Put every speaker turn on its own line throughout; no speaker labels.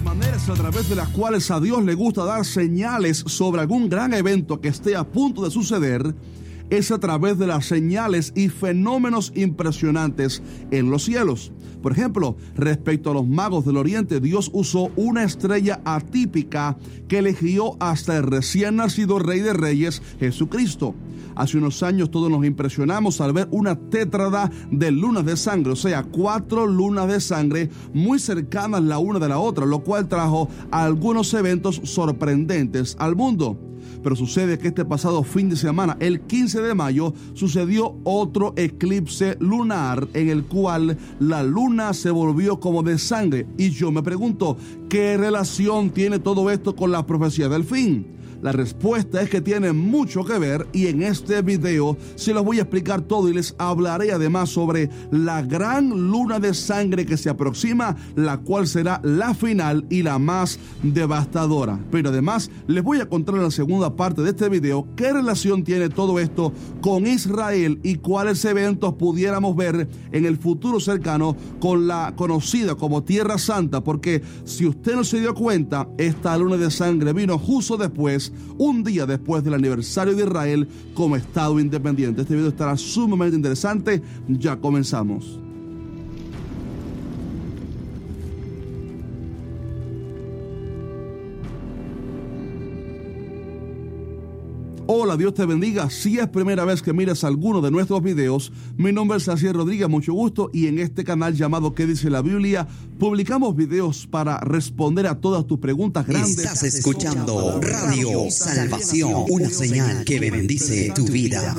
maneras a través de las cuales a Dios le gusta dar señales sobre algún gran evento que esté a punto de suceder es a través de las señales y fenómenos impresionantes en los cielos. Por ejemplo, respecto a los magos del Oriente, Dios usó una estrella atípica que eligió hasta el recién nacido Rey de Reyes, Jesucristo. Hace unos años todos nos impresionamos al ver una tétrada de lunas de sangre, o sea, 4 lunas de sangre muy cercanas la una de la otra, lo cual trajo algunos eventos sorprendentes al mundo. Pero sucede que este pasado fin de semana, el 15 de mayo, sucedió otro eclipse lunar en el cual la luna se volvió como de sangre. Y yo me pregunto, ¿qué relación tiene todo esto con la profecía del fin? La respuesta es que tiene mucho que ver y en este video se los voy a explicar todo y les hablaré además sobre la gran luna de sangre que se aproxima, la cual será la final y la más devastadora. Pero además les voy a contar en la segunda parte de este video qué relación tiene todo esto con Israel y cuáles eventos pudiéramos ver en el futuro cercano con la conocida como Tierra Santa, porque si usted no se dio cuenta, esta luna de sangre vino justo después, un día después del aniversario de Israel como Estado independiente. Este video estará sumamente interesante. Ya comenzamos. Hola, Dios te bendiga. Si es primera vez que miras alguno de nuestros videos, mi nombre es Asier Rodríguez, mucho gusto, y en este canal llamado ¿Qué dice la Biblia? Publicamos videos para responder a todas tus preguntas grandes.
Estás escuchando Radio Salvación, una señal que bendice tu vida.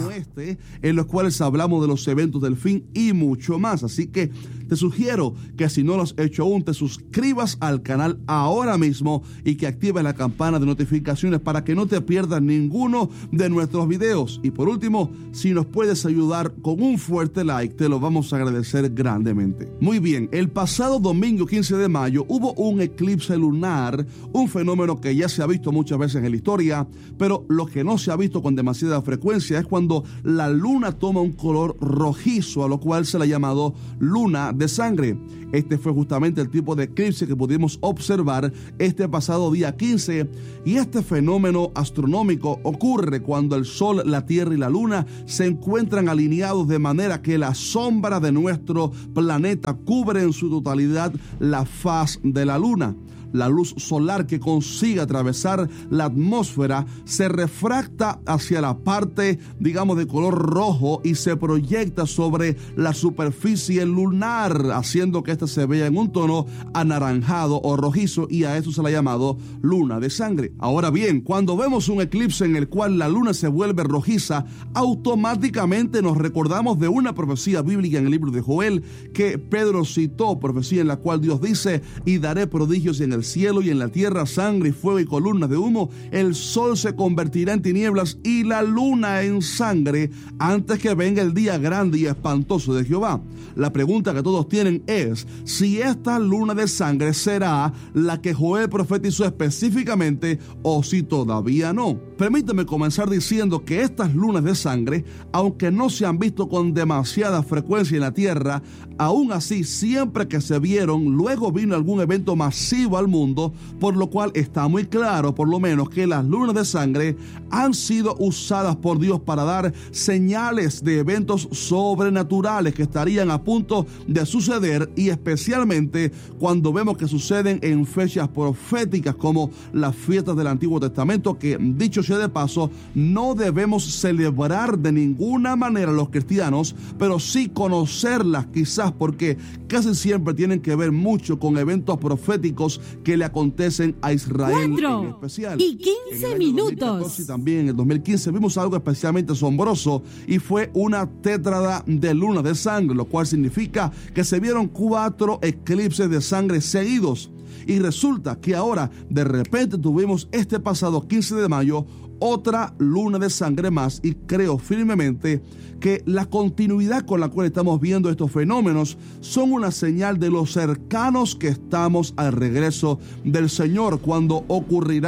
En los cuales hablamos de los eventos del fin y mucho más. Así que te sugiero que si no lo has hecho aún, te suscribas al canal ahora mismo y que actives la campana de notificaciones para que no te pierdas ninguno de nuestros videos. Y por último, si nos puedes ayudar con un fuerte like, te lo vamos a agradecer grandemente. Muy bien, el pasado domingo 15 de mayo hubo un eclipse lunar, un fenómeno que ya se ha visto muchas veces en la historia, pero lo que no se ha visto con demasiada frecuencia es cuando la luna toma un color rojizo, a lo cual se le ha llamado luna de sangre. Este fue justamente el tipo de eclipse que pudimos observar este pasado día 15, y este fenómeno astronómico ocurre cuando el Sol, la Tierra y la Luna se encuentran alineados de manera que la sombra de nuestro planeta cubre en su totalidad la faz de la Luna. La luz solar que consigue atravesar la atmósfera se refracta hacia la parte, digamos, de color rojo y se proyecta sobre la superficie lunar, haciendo que ésta se vea en un tono anaranjado o rojizo, y a eso se le ha llamado luna de sangre. Ahora bien, cuando vemos un eclipse en el cual la luna se vuelve rojiza, automáticamente nos recordamos de una profecía bíblica en el libro de Joel que Pedro citó, profecía en la cual Dios dice: y daré prodigios en el cielo y en la tierra, sangre y fuego y columnas de humo, el sol se convertirá en tinieblas y la luna en sangre antes que venga el día grande y espantoso de Jehová. La pregunta que todos tienen es si esta luna de sangre será la que Joel profetizó específicamente o si todavía no. Permítame comenzar diciendo que estas lunas de sangre, aunque no se han visto con demasiada frecuencia en la tierra, aún así siempre que se vieron, luego vino algún evento masivo al mundo, por lo cual está muy claro, por lo menos, que las lunas de sangre han sido usadas por Dios para dar señales de eventos sobrenaturales que estarían a punto de suceder, y especialmente cuando vemos que suceden en fechas proféticas como las fiestas del Antiguo Testamento, que, dicho sea de paso, no debemos celebrar de ninguna manera los cristianos, pero sí conocerlas quizás, porque casi siempre tienen que ver mucho con eventos proféticos que le acontecen a Israel
4
en especial.
y 15 minutos.
Y también en el 2015 vimos algo especialmente asombroso, y fue una tétrada de luna de sangre, lo cual significa que se vieron 4 eclipses de sangre seguidos. Y resulta que ahora de repente tuvimos este pasado 15 de mayo otra luna de sangre más, y creo firmemente que la continuidad con la cual estamos viendo estos fenómenos son una señal de lo cercanos que estamos al regreso del Señor, cuando ocurrirá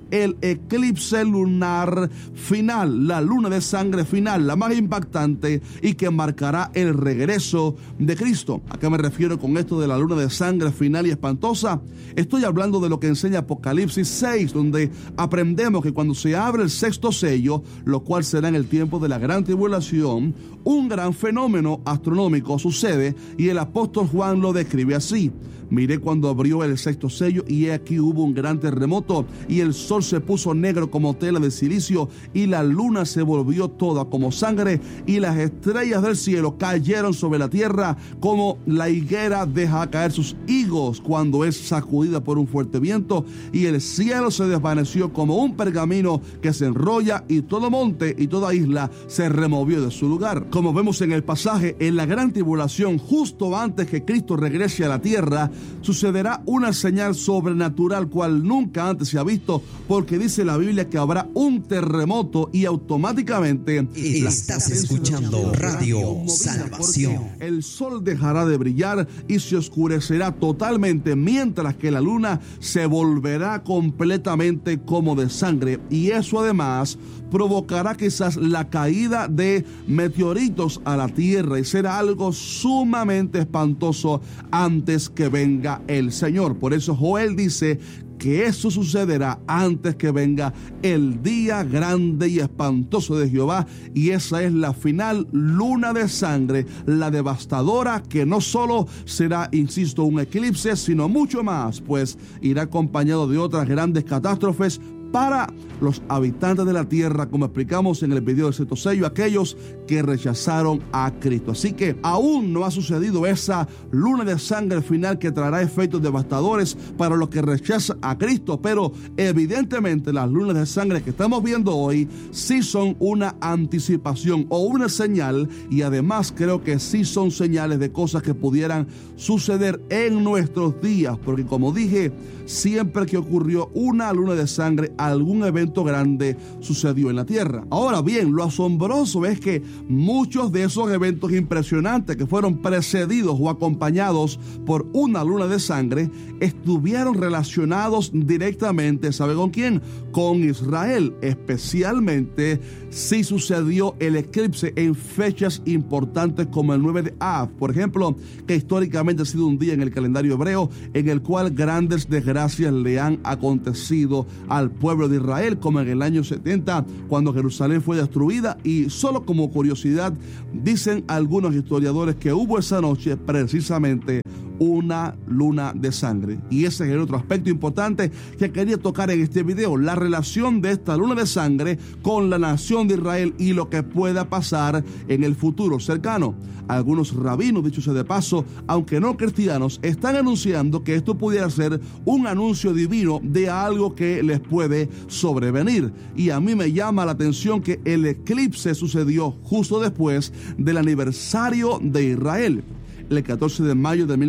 el eclipse lunar final, la luna de sangre final, la más impactante y que marcará el regreso de Cristo. ¿A qué me refiero con esto de la luna de sangre final y espantosa? Estoy hablando de lo que enseña Apocalipsis 6, donde aprendemos que cuando se abre el sexto sello, lo cual será en el tiempo de la gran tribulación, un gran fenómeno astronómico sucede y el apóstol Juan lo describe así. Miré cuando abrió el sexto sello y he aquí hubo un gran terremoto y el sol se puso negro como tela de silicio y la luna se volvió toda como sangre y las estrellas del cielo cayeron sobre la tierra como la higuera deja caer sus higos cuando es sacudida por un fuerte viento y el cielo se desvaneció como un pergamino que se enrolla y todo monte y toda isla se removió de su lugar. Como vemos en el pasaje, en la gran tribulación, justo antes que Cristo regrese a la tierra, sucederá una señal sobrenatural cual nunca antes se ha visto, porque dice la Biblia que habrá un terremoto y automáticamente
estás escuchando Radio Salvación.
El sol dejará de brillar y se oscurecerá totalmente, mientras que la luna se volverá completamente como de sangre, y eso además provocará quizás la caída de meteoritos a la tierra y será algo sumamente espantoso antes que venga el Señor. Por eso Joel dice que eso sucederá antes que venga el día grande y espantoso de Jehová, y esa es la final luna de sangre, la devastadora, que no solo será, insisto, un eclipse, sino mucho más, pues irá acompañado de otras grandes catástrofes para los habitantes de la tierra, como explicamos en el video del sexto sello, aquellos que rechazaron a Cristo. Así que aún no ha sucedido esa luna de sangre final que traerá efectos devastadores para los que rechazan a Cristo, pero evidentemente las lunas de sangre que estamos viendo hoy sí son una anticipación o una señal, y además creo que sí son señales de cosas que pudieran suceder en nuestros días, porque como dije, siempre que ocurrió una luna de sangre, algún evento grande sucedió en la tierra. Ahora bien, lo asombroso es que muchos de esos eventos impresionantes que fueron precedidos o acompañados por una luna de sangre estuvieron relacionados directamente, ¿sabe con quién? Con Israel, especialmente si sucedió el eclipse en fechas importantes como el 9 de Av, por ejemplo, que históricamente ha sido un día en el calendario hebreo en el cual grandes desgracias le han acontecido al pueblo de Israel, como en el año 70, cuando Jerusalén fue destruida. Y solo como curiosidad, dicen algunos historiadores que hubo esa noche precisamente una luna de sangre. Y ese es el otro aspecto importante que quería tocar en este video, la relación de esta luna de sangre con la nación de Israel y lo que pueda pasar en el futuro cercano. Algunos rabinos, dicho sea de paso, aunque no cristianos, están anunciando que esto pudiera ser un anuncio divino de algo que les puede sobrevenir. Y a mí me llama la atención que el eclipse sucedió justo después del aniversario de Israel. El 14 de mayo de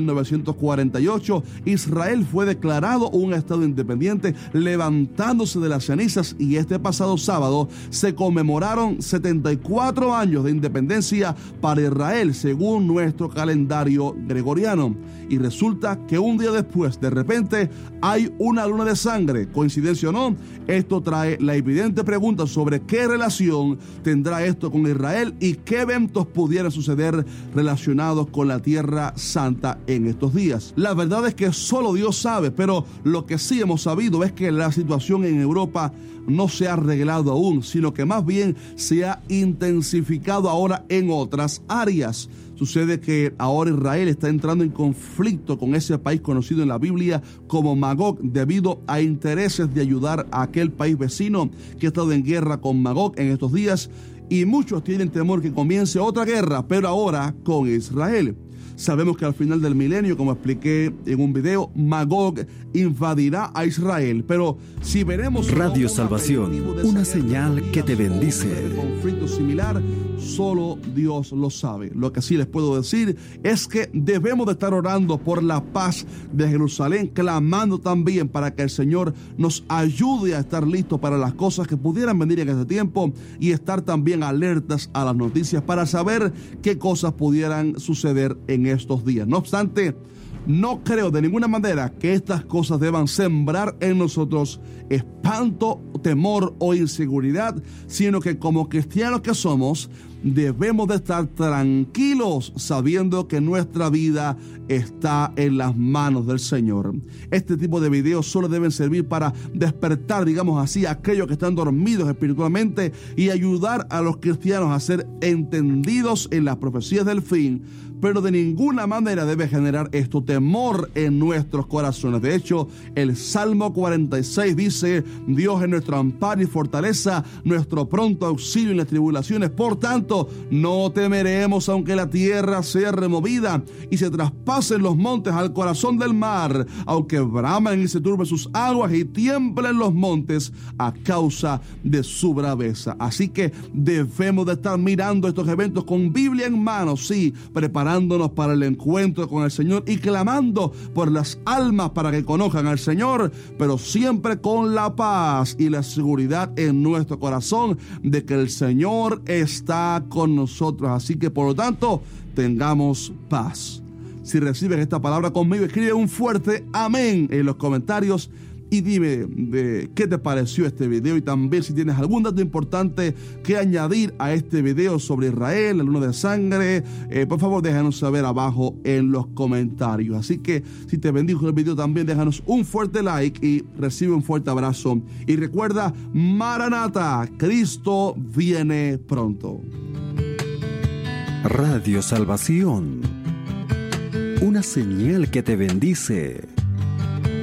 1948, Israel fue declarado un estado independiente, levantándose de las cenizas, y este pasado sábado se conmemoraron 74 años de independencia para Israel, según nuestro calendario gregoriano. Y resulta que un día después, de repente, hay una luna de sangre. ¿Coincidencia o no? Esto trae la evidente pregunta sobre qué relación tendrá esto con Israel y qué eventos pudieran suceder relacionados con la Tierra Santa en estos días. La verdad es que solo Dios sabe, pero lo que sí hemos sabido es que la situación en Europa no se ha arreglado aún, sino que más bien se ha intensificado ahora en otras áreas. Sucede que ahora Israel está entrando en conflicto con ese país conocido en la Biblia como Magog, debido a intereses de ayudar a aquel país vecino que ha estado en guerra con Magog en estos días, y muchos tienen temor que comience otra guerra, pero ahora con Israel. Sabemos que al final del milenio, como expliqué en un video, Magog invadirá a Israel. Pero si veremos
Radio Salvación, una señal que te bendice.
Un conflicto similar, solo Dios lo sabe. Lo que sí les puedo decir es que debemos de estar orando por la paz de Jerusalén, clamando también para que el Señor nos ayude a estar listos para las cosas que pudieran venir en ese tiempo, y estar también alertas a las noticias para saber qué cosas pudieran suceder en estos días. No obstante, no creo de ninguna manera que estas cosas deban sembrar en nosotros espanto, temor o inseguridad, sino que como cristianos que somos, debemos de estar tranquilos sabiendo que nuestra vida está en las manos del Señor. Este tipo de videos solo deben servir para despertar, digamos así, a aquellos que están dormidos espiritualmente y ayudar a los cristianos a ser entendidos en las profecías del fin, pero de ninguna manera debe generar esto temor en nuestros corazones. De hecho, el Salmo 46 dice: Dios es nuestro amparo y fortaleza, nuestro pronto auxilio en las tribulaciones. Por tanto, no temeremos aunque la tierra sea removida y se traspasen los montes al corazón del mar, aunque bramen y se turben sus aguas y tiemblen los montes a causa de su braveza. Así que debemos de estar mirando estos eventos con Biblia en mano, sí, preparándonos para el encuentro con el Señor y clamando por las almas para que conozcan al Señor, pero siempre con la paz y la seguridad en nuestro corazón de que el Señor está con nosotros. Así que, por lo tanto, tengamos paz. Si recibes esta palabra conmigo, escribe un fuerte amén en los comentarios y dime qué te pareció este video, y también si tienes algún dato importante que añadir a este video sobre Israel, la luna de sangre, por favor déjanos saber abajo en los comentarios. Así que si te bendijo el video, también déjanos un fuerte like y recibe un fuerte abrazo. Y recuerda, Maranata, Cristo viene pronto.
Radio Salvación, una señal que te bendice.